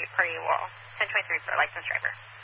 per you all. 1023 for a licensed driver.